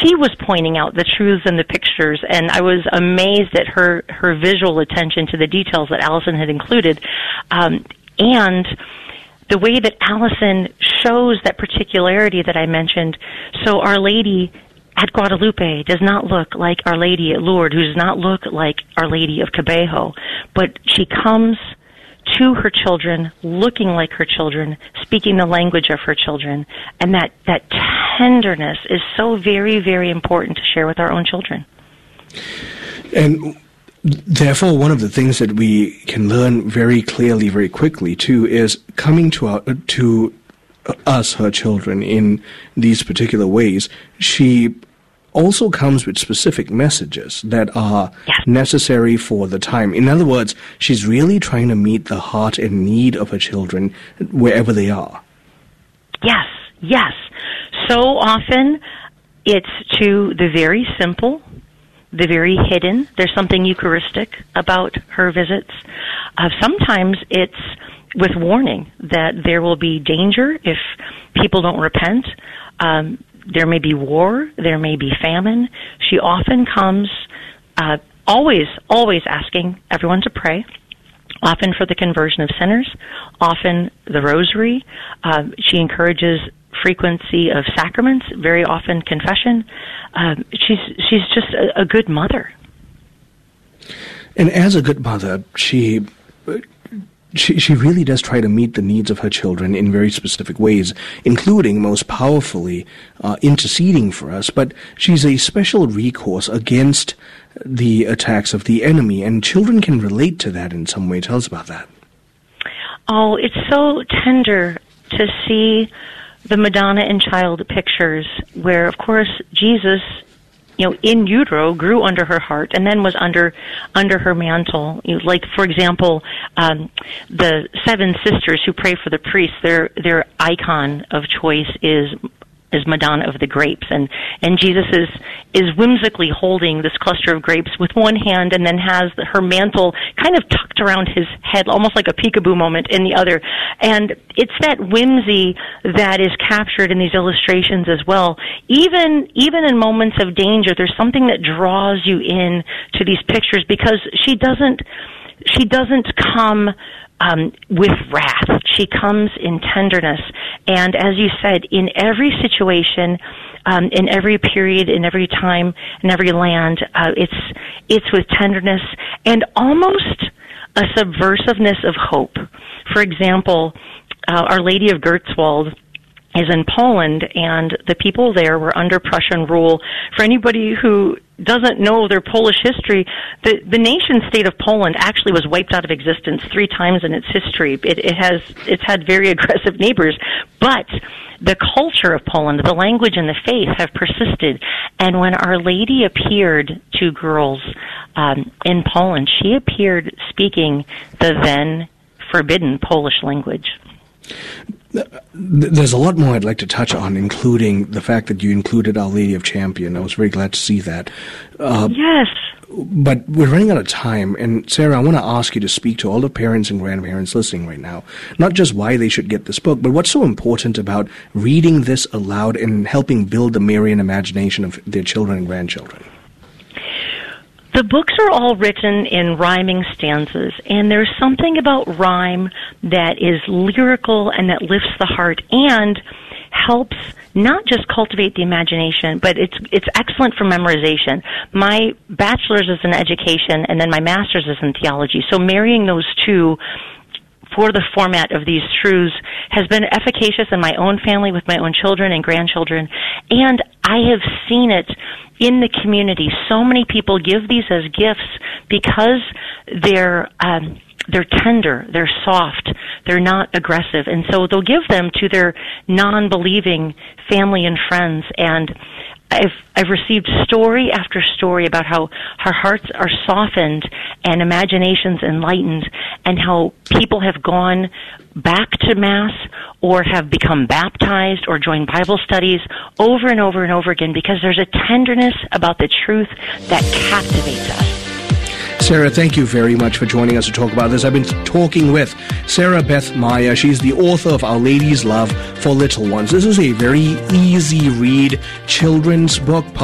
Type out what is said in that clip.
she was pointing out the truths in the pictures, and I was amazed at her visual attention to the details that Allison had included, and the way that Allison shows that particularity that I mentioned. So Our Lady at Guadalupe does not look like Our Lady at Lourdes, who does not look like Our Lady of Cabejo, but she comes to her children, looking like her children, speaking the language of her children, and that tenderness is so very, very important to share with our own children. And therefore, one of the things that we can learn very clearly, very quickly, too, is coming to us, her children, in these particular ways. She also comes with specific messages that are necessary for the time. In other words, she's really trying to meet the heart and need of her children wherever they are. Yes, yes. So often it's to the very simple, the very hidden. There's something Eucharistic about her visits. Sometimes it's with warning that there will be danger if people don't repent. There may be war, there may be famine. She often comes, always asking everyone to pray, often for the conversion of sinners, often the rosary. She encourages frequency of sacraments, very often confession. She's just a good mother. And as a good mother, she really does try to meet the needs of her children in very specific ways, including, most powerfully, interceding for us. But she's a special recourse against the attacks of the enemy, and children can relate to that in some way. Tell us about that. Oh, it's so tender to see the Madonna and Child pictures where, of course, Jesus, in utero, grew under her heart and then was under her mantle. Like, for example, the seven sisters who pray for the priests, their icon of choice is Madonna of the grapes, and Jesus is whimsically holding this cluster of grapes with one hand, and then has her mantle kind of tucked around his head, almost like a peekaboo moment, in the other. And it's that whimsy that is captured in these illustrations as well. Even in moments of danger, there's something that draws you in to these pictures, because she doesn't come with wrath. She comes in tenderness. And as you said, in every situation, in every period, in every time, in every land, it's with tenderness and almost a subversiveness of hope. For example, Our Lady of Gertzwald is in Poland, and the people there were under Prussian rule. For anybody who doesn't know their Polish history, the nation-state of Poland actually was wiped out of existence 3 times in its history. It's had very aggressive neighbors, but the culture of Poland, the language and the faith have persisted. And when Our Lady appeared to girls in Poland, she appeared speaking the then forbidden Polish language. There's a lot more I'd like to touch on, including the fact that you included Our Lady of Champion. I was very glad to see that. Yes. But we're running out of time, and Sarah, I want to ask you to speak to all the parents and grandparents listening right now, not just why they should get this book, but what's so important about reading this aloud and helping build the Marian imagination of their children and grandchildren. The books are all written in rhyming stanzas, and there's something about rhyme that is lyrical and that lifts the heart and helps not just cultivate the imagination, but it's excellent for memorization. My bachelor's is in education, and then my master's is in theology. So marrying those two for the format of these truths has been efficacious in my own family with my own children and grandchildren, and I have seen it in the community. So many people give these as gifts because they're tender, they're soft, they're not aggressive, and so they'll give them to their non-believing family and friends. And I've received story after story about how our hearts are softened and imaginations enlightened, and how people have gone back to Mass or have become baptized or joined Bible studies over and over and over again, because there's a tenderness about the truth that captivates us. Sarah, thank you very much for joining us to talk about this. I've been talking with Sarah Beth Meyer. She's the author of Our Lady's Love for Little Ones. This is a very easy read children's book